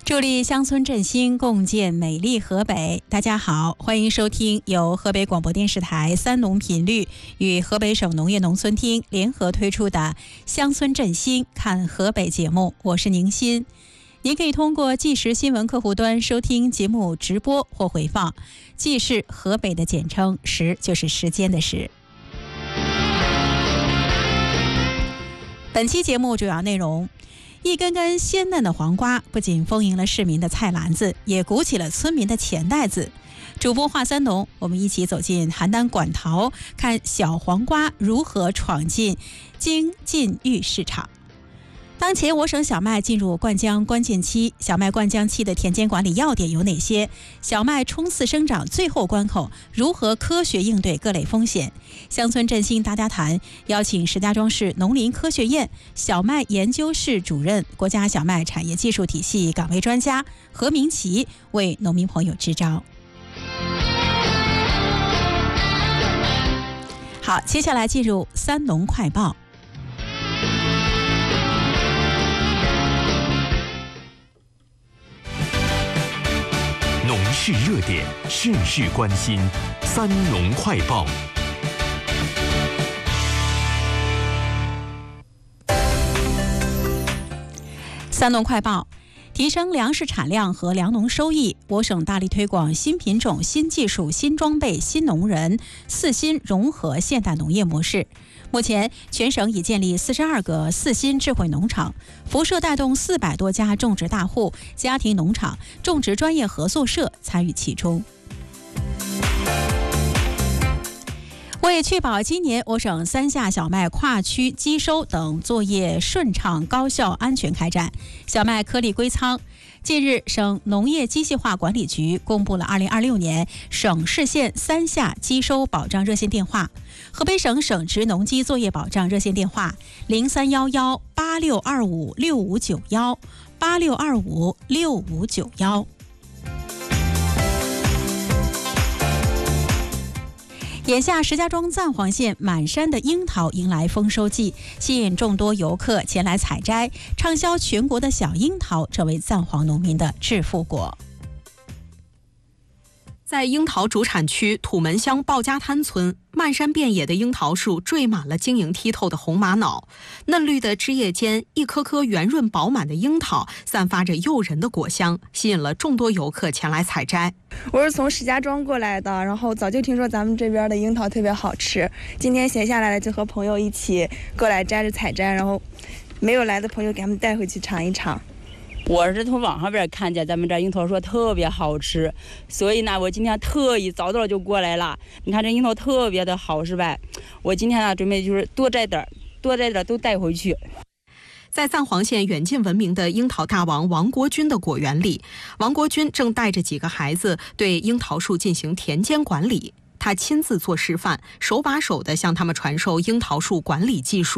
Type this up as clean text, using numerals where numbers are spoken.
助力乡村振兴，共建美丽河北。大家好，欢迎收听由河北广播电视台三农频率与河北省农业农村厅联合推出的乡村振兴看河北节目，我是宁鑫。您可以通过即时新闻客户端收听节目直播或回放。即是河北的简称，时就是时间的时。本期节目主要内容：一根根鲜嫩的黄瓜不仅丰盈了市民的菜篮子，也鼓起了村民的钱袋子。主播华三农，我们一起走进邯郸馆陶，看小黄瓜如何闯进京晋豫市场。当前我省小麦进入灌浆关键期，小麦灌浆期的田间管理要点有哪些？小麦冲刺生长最后关口，如何科学应对各类风险？乡村振兴大家谈，邀请石家庄市农林科学院小麦研究室主任、国家小麦产业技术体系岗位专家何明奇为农民朋友支招。好，接下来进入三农快报。 农事热点，事事关心，三农快报。 三农快报，提升粮食产量和粮农收益，我省大力推广新品种、新技术、新装备、新农人四新融合现代农业模式。目前，全省已建立42个四新智慧农场，辐射带动400多家种植大户、家庭农场、种植专业合作社参与其中。为确保今年我省3下小麦跨区机收等作业顺畅、高效、安全开展，小麦颗粒归仓。近日，省农业机械化管理局公布了2026年省市县3下机收保障热线电话。河北省省直农机作业保障热线电话031186256186256591。眼下，石家庄赞皇县满山的樱桃迎来丰收季，吸引众多游客前来采摘，畅销全国的小樱桃成为赞皇农民的致富果。 在樱桃主产区土门乡鲍家滩村，漫山遍野的樱桃树缀满了晶莹剔透的红玛瑙，嫩绿的枝叶间，一颗颗圆润饱满的樱桃散发着诱人的果香，吸引了众多游客前来采摘。 我是从石家庄过来的，然后早就听说咱们这边的樱桃特别好吃，今天闲下来了就和朋友一起过来摘着采摘，然后没有来的朋友给他们带回去尝一尝。 我是从网上边看见咱们这樱桃说特别好吃，所以呢，我今天特意早早就过来了。你看这樱桃特别的好，是吧？我今天呢准备就是多摘点都带回去。 在赞皇县远近闻名的樱桃大王王国军的果园里，王国军正带着几个孩子对樱桃树进行田间管理。他亲自做示范，手把手地向他们传授樱桃树管理技术。